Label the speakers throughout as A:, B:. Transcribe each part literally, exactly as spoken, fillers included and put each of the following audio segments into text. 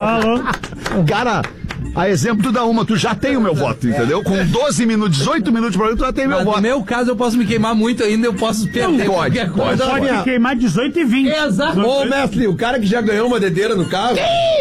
A: Falou.
B: Cara, a exemplo tu dá uma, tu já tem o meu voto, entendeu? Com doze minutos, dezoito minutos pra mim, tu já tem o meu
C: Mas
B: voto.
C: no meu caso, eu posso me queimar muito ainda, eu posso perder
B: Não pode,
C: qualquer coisa.
A: Pode
D: Olha,
A: queimar dezoito e vinte.
C: Exato.
D: Ô, mestre, o cara que já ganhou uma dedeira no carro.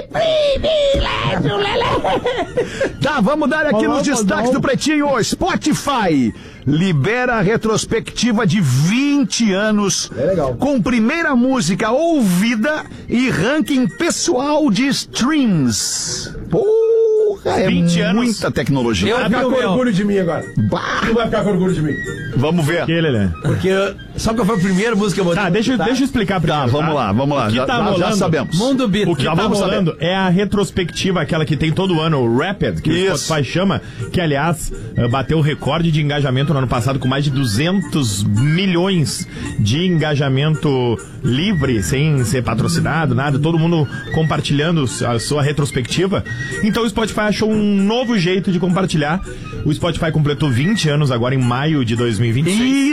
B: Tá, vamos dar aqui
A: Olá,
B: nos destaques do Pretinho. Spotify libera a retrospectiva de vinte anos.
D: É legal.
B: Com primeira música ouvida e ranking pessoal de streams. Porra, é
E: vinte anos.
B: muita tecnologia.
C: Eu
D: Vai ficar
C: vi o
D: com
C: meu.
D: orgulho de mim agora.
B: Bah,
D: Tu vai ficar com orgulho de mim.
B: vamos ver.
E: Que ele, né?
D: Porque, sabe qual foi a primeira música que eu vou
E: Tá, deixa, eu- deixa eu explicar
B: Tá,
E: primeiro.
B: vamos lá, vamos lá.
E: O que
B: Já,
E: tá
B: já- já
E: rolando?
B: sabemos.
C: Mundo Beat.
E: O que
B: Já
E: tá
B: vamos
E: rolando é a retrospectiva, aquela que tem todo ano, o Rapid, que
B: Isso.
E: o Spotify chama, que aliás eh, bateu o recorde de engajamento no ano passado com mais de duzentos milhões de engajamento livre, sem ser patrocinado, nada, todo mundo compartilhando a sua retrospectiva. Então o Spotify achou um novo jeito de compartilhar. O Spotify completou vinte anos agora em maio de dois mil e vinte e seis.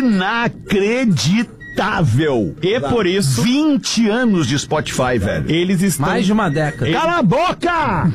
B: Inacreditável.
E: E por isso,
B: vinte anos de Spotify, velho.
E: eles estão...
C: Mais de uma década.
B: Cala a boca!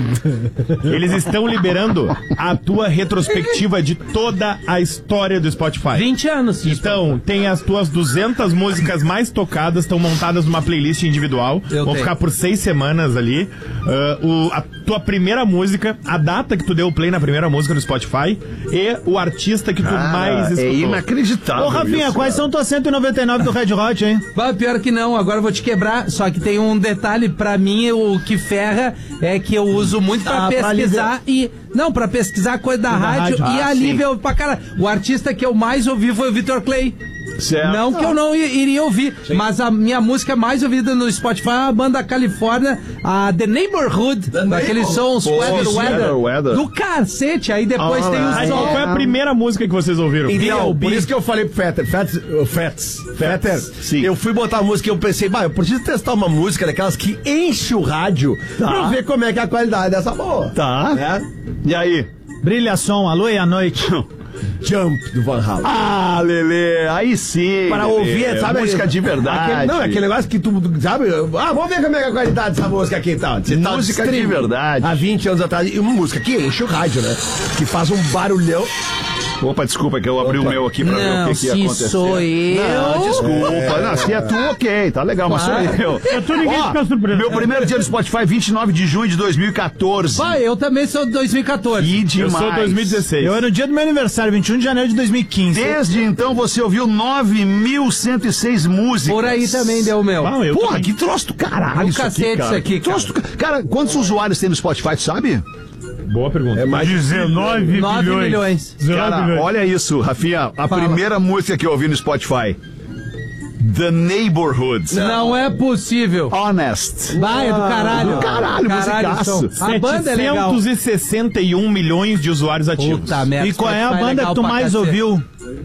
E: Eles estão liberando a tua retrospectiva de toda a história do Spotify.
C: vinte anos.
E: Então, tem as tuas duzentas músicas mais tocadas, estão montadas numa playlist individual.
C: Eu
E: Vão
C: tenho.
E: ficar por seis semanas ali. Ah, o- a tua primeira música, a data que tu deu o play na primeira música do Spotify e o artista que tu mais escutou.
B: É inacreditável.
A: Ô, Rafinha,
B: isso,
A: quais
B: cara.
A: são tuas cento e noventa e nove do Red Hot, hein?
C: Bah, pior que não, agora eu vou te quebrar. Só que tem um detalhe, pra mim, o que ferra é que eu uso muito pra
A: Ah, pra
C: pesquisar e. Não, pra pesquisar coisa da,
A: Da
C: rádio,
A: rádio.
C: e
A: Ah,
C: ali
B: sim.
C: veio pra cara. O artista que eu mais ouvi foi o Vitor Clay.
B: Certo.
C: Não que eu não i- iria ouvir, mas a minha música mais ouvida no Spotify é a banda Califórnia, a The Neighborhood, daqueles sons
B: Pô,
C: Weather,
B: Sweater
C: Weather,
B: Weather.
C: do cacete. Aí depois tem o
E: Aí, qual
C: som.
E: foi a primeira música que vocês ouviram?
D: Então, por isso que eu falei pro Fetter, Fetter, o Fets, Fetter,
B: sim.
D: eu fui botar a música e eu pensei, bah, eu preciso testar uma música daquelas que enche o rádio pra eu ver como é que é a qualidade dessa boa.
B: Tá.
D: Né?
B: E aí?
A: Brilha som, alô e à noite.
D: Jump do Van Halen.
B: Ah, Lelê, aí sim.
D: Para
B: Lelê.
D: ouvir, sabe?
B: Música de verdade.
D: Aquele, não, é aquele negócio que tu, sabe? Ah, vamos ver como é que é a qualidade dessa música aqui e tal. Você tá
B: Música de
D: streaming.
B: verdade.
D: Há vinte anos atrás. E uma música que enche o rádio, né? Que faz um barulhão.
B: Opa, desculpa que eu abri o meu aqui pra ver o
C: Não,
B: que, que ia
C: se
B: acontecer.
C: sou eu.
B: Não, desculpa. Não, se é tu, ok, tá legal, mas sou eu.
A: Eu tô ninguém
B: Ó,
A: fica surpreso.
B: meu primeiro dia no Spotify, vinte e nove de junho de dois mil e quatorze.
C: Vai, eu também sou de dois mil e quatorze.
B: E
E: Eu
B: demais.
E: sou dois mil e dezesseis.
A: Eu era no dia do meu aniversário, vinte e um de janeiro de dois mil e quinze.
B: Desde então você ouviu nove mil cento e seis músicas.
C: Por aí também deu o meu.
E: Ah, eu
B: Porra,
E: também.
B: que troço do caralho
C: Do
B: isso
C: cacete
B: aqui, cara.
C: isso aqui,
B: Que troço do ca- Cara, quantos usuários tem no Spotify, tu sabe?
E: Boa pergunta.
D: É mais
A: dezenove
C: nove
A: milhões.
C: milhões.
B: Cara, olha isso, Rafinha. A
C: Fala.
B: primeira música que eu ouvi no Spotify. The Neighborhood.
C: Não é possível.
B: Honest.
C: Vai, é do caralho.
B: Do caralho, musicaço.
C: som. A banda é legal.
E: setecentos e sessenta e um milhões de usuários ativos.
C: Puta merda.
A: E qual é a
C: Spotify
A: banda
C: legal
A: que tu
C: pra
A: mais
C: cacete.
A: ouviu?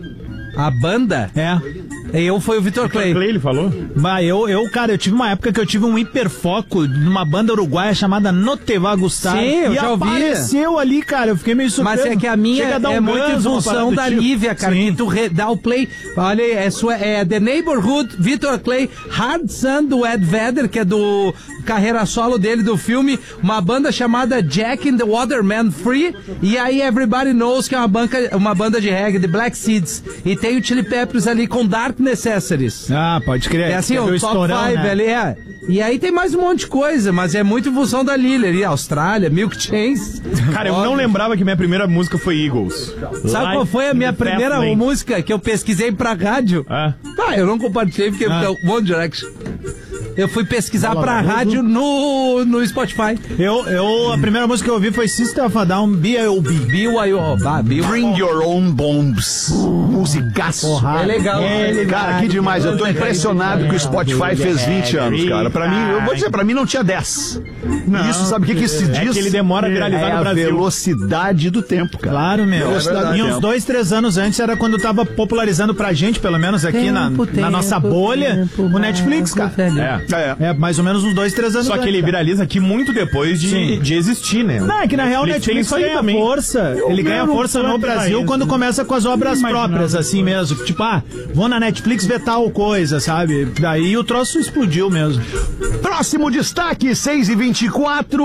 C: A banda?
A: É.
C: Eu fui o Vitor Clay.
E: Clay, ele falou?
A: Bah, eu, eu, cara, eu tive uma época que eu tive um hiperfoco numa banda uruguaia chamada No Te Va Gustar.
C: Sim, eu
A: e
C: já ouvi.
A: apareceu ali, cara, eu fiquei meio surpreso.
C: Mas é que a minha
A: Chega a dar um
C: é muito em
A: ganso, uma
C: função
A: parada
C: da
A: do tipo.
C: Lívia, cara,
A: Sim.
C: que tu re- dá o play. Olha aí, é, sua, é The Neighborhood, Vitor Clay, Hard Sun do Ed Vedder, que é do carreira solo dele do filme, uma banda chamada Jack and the Waterman Free, e aí Everybody Knows, que é uma, banca, uma banda de reggae, de Black Seeds. E tem o Chili Peppers ali com Dark Necessities.
A: Ah, pode crer.
C: É assim,
A: Teve
C: o top
A: estourão,
C: five
A: né?
C: ali, é. E aí tem mais um monte de coisa, mas é muito em função da Lily ali, Austrália, Milk Chains.
E: Cara, eu não
C: Óbvio.
E: lembrava que minha primeira música foi Eagles.
C: Sabe qual foi a minha primeira música que eu pesquisei pra rádio?
E: Ah.
C: Ah, eu não compartilhei porque
A: Ah.
C: é One Direction. Eu fui pesquisar pra rádio no, no Spotify.
A: Eu, eu, a primeira música que eu ouvi foi Sister of a Down, B I O B.
C: B Y O. Bah, B Y O.
B: Bring Your Own Bombs. Musicaço.
C: É legal.
B: Cara, que demais. Eu tô impressionado que o Spotify fez vinte anos, cara. Pra mim, eu vou dizer, pra mim não tinha dez. Isso, sabe o que que isso
E: É
B: diz?
E: que ele demora a viralizar
B: É
E: no
B: a
E: Brasil.
B: velocidade do tempo, cara.
A: Claro, meu.
B: Velocidade
A: e
B: do
A: uns
B: tempo.
A: dois, três anos antes era quando tava popularizando pra gente, pelo menos aqui na,
C: Tempo,
A: na nossa
C: tempo,
A: bolha,
C: tempo,
A: o Netflix, cara.
C: velho.
E: É.
B: É.
A: É, mais ou menos uns dois, três anos
E: Só que
A: antes,
E: ele
A: cara.
E: viraliza aqui muito depois de,
A: Sim.
E: de existir, né?
A: Não, é que na real o
E: Netflix tem
A: Netflix
E: isso aí
A: ganha
E: também.
A: força. Ele ganha
F: quero
A: força no
F: tanto
A: Brasil
F: isso.
A: quando começa com as obras
F: Imaginava.
A: próprias, assim mesmo. Tipo, ah, vou na Netflix ver tal coisa, sabe? Daí o troço explodiu mesmo.
B: Próximo destaque, seis e vinte e quatro.